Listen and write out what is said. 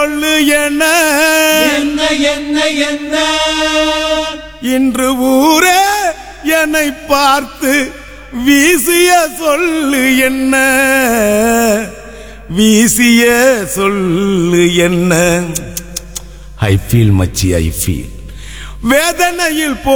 சொல்லு என்ன என்ன என்ன என்ன இன்று ஊரே என்னை பார்த்து வீசிய சொல்லு என்ன வீசிய சொல்லு என்ன ஐ ஃபீல் மச்சி ஐ ஃபீல் வேதனையில்